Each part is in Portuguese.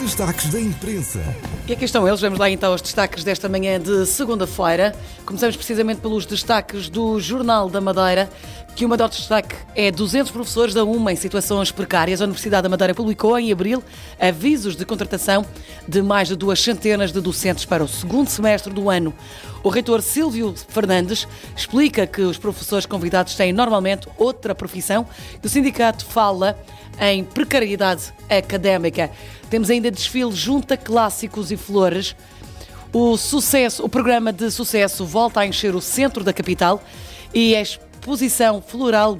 Destaques da imprensa. E aqui estão eles, vamos lá então aos destaques desta manhã de segunda-feira. Começamos precisamente pelos destaques do Jornal da Madeira, que o maior destaque é 200 professores da UMA em situações precárias. A Universidade da Madeira publicou em abril avisos de contratação de mais de 200 de docentes para o segundo semestre do ano. O reitor Silvio Fernandes explica que os professores convidados têm normalmente outra profissão e o sindicato fala em precariedade académica. Temos ainda desfile junta clássicos e flores. O programa de sucesso volta a encher o centro da capital e a exposição floral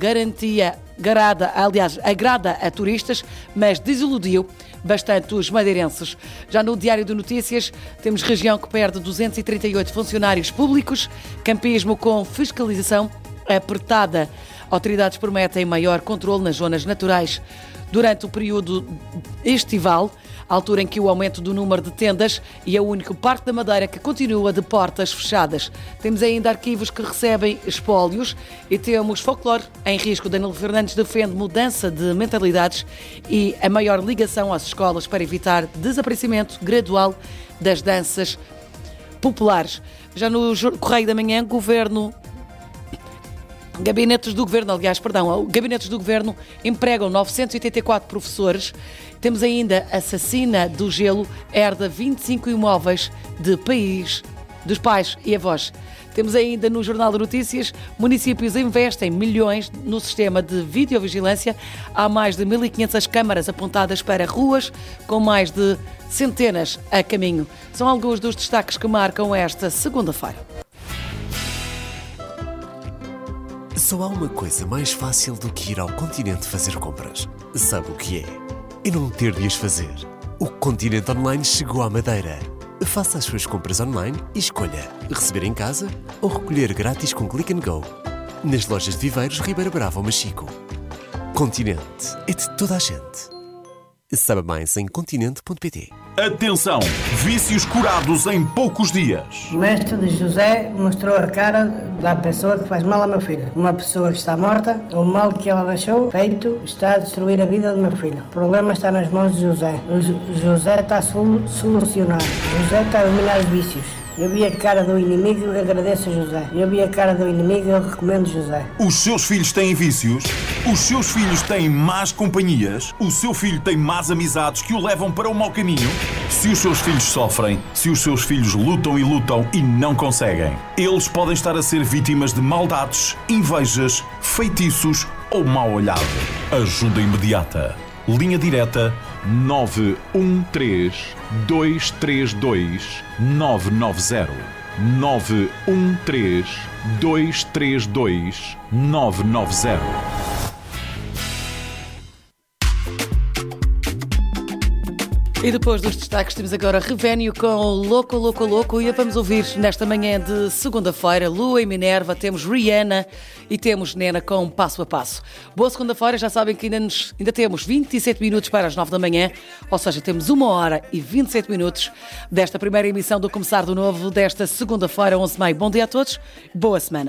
agrada a turistas, mas desiludiu bastante os madeirenses. Já no Diário de Notícias, temos região que perde 238 funcionários públicos, campismo com fiscalização apertada. Autoridades prometem maior controle nas zonas naturais durante o período estival, altura em que o aumento do número de tendas e é o único Parque da Madeira que continua de portas fechadas. Temos ainda arquivos que recebem espólios e temos folclore em risco. Danilo Fernandes defende mudança de mentalidades e a maior ligação às escolas para evitar desaparecimento gradual das danças populares. Já no Correio da Manhã, Gabinetes do Governo empregam 984 professores. Temos ainda assassina do gelo, herda 25 imóveis dos pais e avós. Temos ainda no Jornal de Notícias, municípios investem milhões no sistema de videovigilância. Há mais de 1.500 câmaras apontadas para ruas, com mais de centenas a caminho. São alguns dos destaques que marcam esta segunda-feira. Só há uma coisa mais fácil do que ir ao Continente fazer compras. Sabe o que é? E não ter de as fazer. O Continente Online chegou à Madeira. Faça as suas compras online e escolha receber em casa ou recolher grátis com Click and Go. Nas lojas de Viveiros, Ribeira Brava ou Machico. Continente é de toda a gente. Saiba mais em continente.pt. Atenção! Vícios curados em poucos dias. O mestre de José mostrou a cara da pessoa que faz mal ao meu filho. Uma pessoa que está morta, o mal que ela deixou feito está a destruir a vida do meu filho. O problema está nas mãos de José. O José está a solucionar. José está a eliminar os vícios. Eu vi a cara do inimigo, eu agradeço a José. Eu vi a cara do inimigo, eu recomendo José. Os seus filhos têm vícios? Os seus filhos têm más companhias? O seu filho tem más amizades que o levam para o mau caminho? Se os seus filhos sofrem, se os seus filhos lutam e não conseguem, eles podem estar a ser vítimas de maldades, invejas, feitiços ou mau olhado. Ajuda imediata. Linha direta 913 232 990. 913 232 990. E depois dos destaques temos agora Revénio com Louco, Louco, Louco e vamos ouvir nesta manhã de segunda-feira Lua e Minerva, temos Rihanna e temos Nena com Passo a Passo. Boa segunda-feira, já sabem que ainda temos 27 minutos para as 9 da manhã, ou seja, temos 1 hora e 27 minutos desta primeira emissão do Começar do Novo desta segunda-feira, 11 de maio. Bom dia a todos, boa semana.